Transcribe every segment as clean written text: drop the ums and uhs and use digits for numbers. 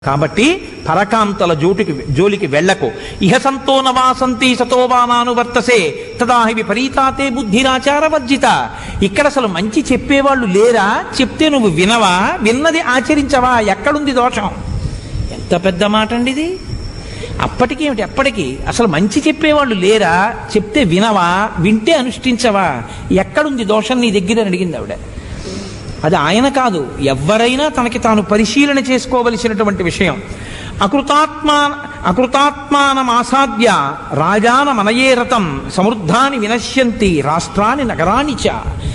కాబట్టి పరకాంతల జోలికి వెళ్లకు. ఇహ సంతో నవాసంతి సతోవానాను వర్తసే తదాహి విపరీతాతే బుద్ధిరాచార వర్జిత. ఇక్కడ అసలు మంచి చెప్పేవాళ్ళు లేరా? చెప్తే నువ్వు వినవా? విన్నది ఆచరించవా? ఎక్కడుంది దోషం? ఎంత పెద్ద మాట అండి ఇది. అప్పటికి ఏమిటి, ఎప్పటికీ అసలు మంచి చెప్పేవాళ్ళు లేరా? చెప్తే వినవా? వింటే అనుష్ఠించవా? ఎక్కడుంది దోషం నీ దగ్గర అని అడిగింది ఆవిడ. అది ఆయన కాదు, ఎవరైనా తనకి తాను పరిశీలన చేసుకోవలసినటువంటి విషయం. అకృతాత్మానమాసాద్య రాజాన మనయే రతం సమృద్ధాని వినశ్యంతి రాష్ట్రాన్ని నగరాని చ.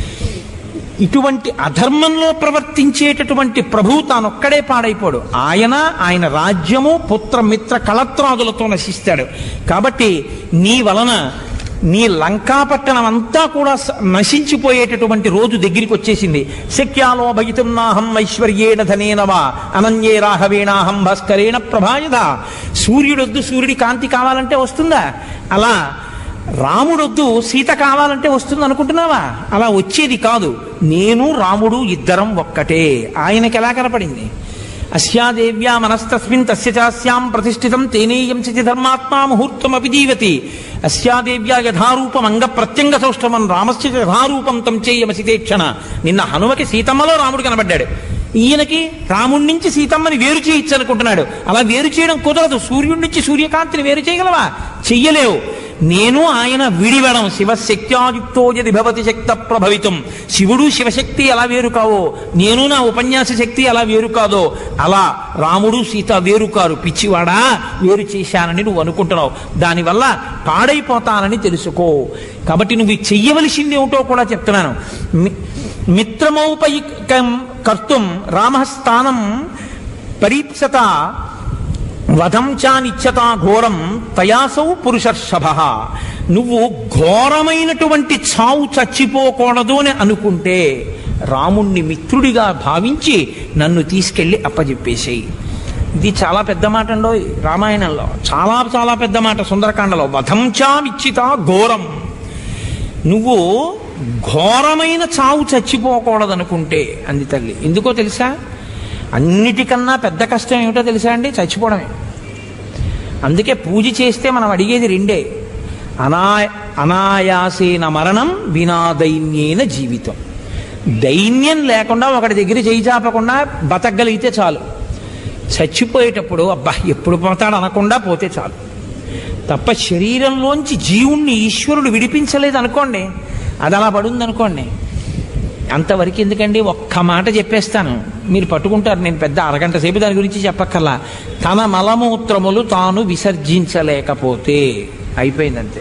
ఇటువంటి అధర్మంలో ప్రవర్తించేటటువంటి ప్రభువు తానొక్కడే పాడైపోడు. ఆయన రాజ్యము పుత్రమిత్ర కళత్రాదులతో నశిస్తాడు. కాబట్టి నీ వలన నీ లంకాపట్టణం అంతా కూడా నశించిపోయేటటువంటి రోజు దగ్గరికి వచ్చేసింది. శక్యాలో భగితం నాహం ఐశ్వర్యేణ ధనేనవా అనన్యే రాఘవేణాహం భాస్కరేణ ప్రభాయద. సూర్యుడొద్దు సూర్యుడి కాంతి కావాలంటే వస్తుందా? అలా రాముడొద్దు సీత కావాలంటే వస్తుంది అనుకుంటున్నావా? అలా వచ్చేది కాదు. నేను రాముడు ఇద్దరం ఒక్కటే. ఆయనకి ఎలా కనపడింది? అస్యాదేవ్యా మనస్తస్మిన్ తస్య చాస్యాం ప్రతిష్ఠితం తేనేయం చితి ధర్మాత్మా ముహూర్తమపి జీవతి. అస్యాదేవ్యా యథారూపం అంగ ప్రత్యంగ సౌష్ఠవం రామస్య యథారూపం తం చేయమసితే క్షణ. నిన్న హనుమకి సీతమ్మలో రాముడు కనబడ్డాడు. ఈయనకి రాముడి నుంచి సీతమ్మని వేరు చేయొచ్చు అనుకుంటున్నాడు. అలా వేరు చేయడం కుదరదు. సూర్యుడి నుంచి సూర్యకాంతిని వేరు చేయగలవా? చెయ్యలేవు. నేను ఆయన విడివడం. శివశక్త్యాయుక్తో యది భవతి శక్త ప్రభవితం. శివుడు శివశక్తి ఎలా వేరు కావో, నేను నా ఉపన్యాస శక్తి అలా వేరు కాదో, అలా రాముడు సీత వేరు కారు. పిచ్చివాడా, వేరు చేశానని నువ్వు అనుకుంటున్నావు. దానివల్ల పాడైపోతానని తెలుసుకో. కాబట్టి నువ్వు చెయ్యవలసింది ఏమిటో కూడా చెప్తున్నాను. మిత్రమౌపైకం కర్తుం రామస్థానం పరీప్సత వధం చానిచ్చతా ఘోరం తయాసౌ పురుషర్షభ. నువ్వు ఘోరమైనటువంటి చావు చచ్చిపోకూడదు అని అనుకుంటే రాముణ్ణి మిత్రుడిగా భావించి నన్ను తీసుకెళ్లి అప్పజెప్పేసేయి. ఇది చాలా పెద్ద మాట అండో రామాయణంలో. చాలా చాలా పెద్ద మాట. సుందరకాండలో వధం చానిచ్చితా ఘోరం. నువ్వు ఘోరమైన చావు చచ్చిపోకూడదనుకుంటే అంది తల్లి. ఎందుకో తెలుసా? అన్నిటికన్నా పెద్ద కష్టం ఏమిటో తెలుసా అండి? చచ్చిపోవడమే. అందుకే పూజ చేస్తే మనం అడిగేది రెండే: అనాయాసేన మరణం వినా దైన్యేన జీవితం. దైన్యం లేకుండా ఒకటి దగ్గర చేయి చాపకుండా బతకగలిగితే చాలు. చచ్చిపోయేటప్పుడు అబ్బా ఎప్పుడు పోతాడు అనకుండా పోతే చాలు. తప్ప శరీరంలోంచి జీవుణ్ణి ఈశ్వరుడు విడిపించలేదు అనుకోండి, అది అలా పడుంది అనుకోండి, అంతవరకు ఎందుకండి? ఒక్క మాట చెప్పేస్తాను, మీరు పట్టుకుంటారు. నేను పెద్ద అరగంట సేపు దాని గురించి చెప్పక్కర్లా. తన మలమూత్రములు తాను విసర్జించలేకపోతే అయిపోయిందంతే.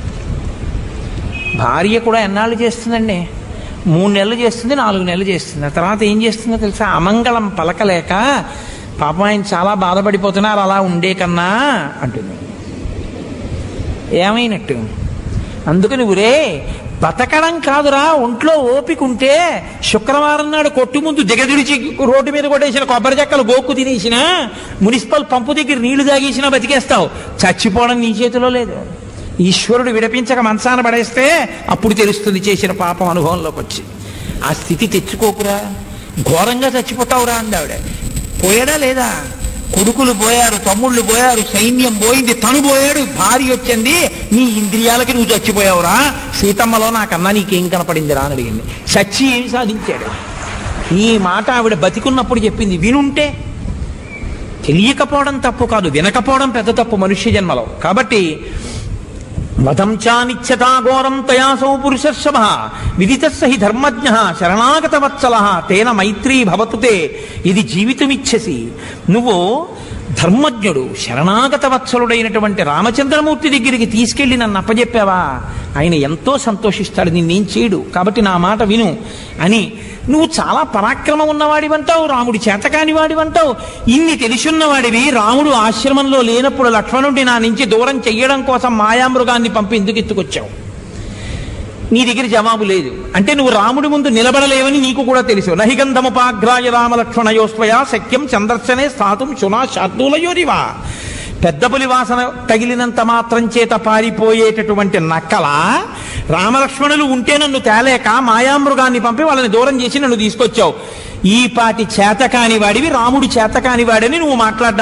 భార్య కూడా ఎన్నాళ్ళు చేస్తుందండి? 3 నెలలు చేస్తుంది, 4 నెలలు చేస్తుంది. ఆ తర్వాత ఏం చేస్తుందో తెలుసా? అమంగళం పలకలేక పాపం ఆయన చాలా బాధపడిపోతున్నారు అలా ఉండే కన్నా అంటుంది. ఏమైనట్టు? అందుకని ఊరే బతకడం కాదురా, ఒంట్లో ఓపిక ఉంటే శుక్రవారం నాడు కొట్టు ముందు దిగదిడిచి రోడ్డు మీద కొట్టేసిన కొబ్బరి చెక్కలు గోక్కు తినేసిన, మున్సిపల్ పంపు దగ్గర నీళ్లు తాగేసినా బతికేస్తావు. చచ్చిపోవడం నీ చేతిలో లేదు. ఈశ్వరుడు విడిపించక మంచాన పడేస్తే అప్పుడు తెలుస్తుంది చేసిన పాపం అనుభవంలోకి వచ్చి. ఆ స్థితి తెచ్చుకోకురా, ఘోరంగా చచ్చిపోతావురా అంది ఆవిడ. పోయాడా లేదా? కొడుకులు పోయారు, తమ్ముళ్ళు పోయారు, సైన్యం పోయింది, తను పోయాడు, భార్య వచ్చింది. నీ ఇంద్రియాలకి నువ్వు చచ్చిపోయావురా. సీతమ్మలో నాకన్నా నీకేం కనపడిందిరా అని అడిగింది. చచ్చి ఏం సాధించాడు? ఈ మాట ఆవిడ బతికున్నప్పుడు చెప్పింది. వినుంటే తెలియకపోవడం తప్పు కాదు, వినకపోవడం పెద్ద తప్పు మనుష్య జన్మలో. కాబట్టి వధం చానిచ్చతా ఘోరం తయాసౌ పురుషర్షభ విదితస్స హి ధర్మజ్ఞ శరణాగత వత్సల తేన మైత్రీ భవతుతే ఇది జీవితమిచ్చసి. నువ్వు ధర్మజ్ఞుడు శరణాగత వత్సలుడైనటువంటి రామచంద్రమూర్తి దగ్గరికి తీసుకెళ్లి నన్ను అప్పజెప్పావా, ఆయన ఎంతో సంతోషిస్తాడు, నిన్నేం చేయడు. కాబట్టి నా మాట విను అని. నువ్వు చాలా పరాక్రమం ఉన్నవాడివంటావు, రాముడి చేతకాని వాడివంటావు. ఇన్ని తెలిసున్నవాడివి రాముడు ఆశ్రమంలో లేనప్పుడు లక్ష్మణుడిని నా నుంచి దూరం చెయ్యడం కోసం మాయామృగాన్ని పంపి ఎందుకు ఎత్తుకొచ్చావు? నీ దగ్గర జవాబు లేదు. అంటే నువ్వు రాముడి ముందు నిలబడలేవని నీకు కూడా తెలుసు. నహిగంధముపాగ్రాయ రామలక్ష్మణయోస్వయా శక్యం చంద్రశనే స్థాతుం శునా శార్దూలయోరివా. పెద్ద పులి వాసన తగిలినంత మాత్రం చేత పారిపోయేటటువంటి నక్కల రామలక్ష్మణులు ఉంటే నన్ను తేలేక మాయామృగాన్ని పంపి వాళ్ళని దూరం చేసి నన్ను తీసుకొచ్చావు. ఈ పాటి చేతకాని వాడివి, రాముడు చేతకాని వాడని నువ్వు మాట్లాడ్డావు.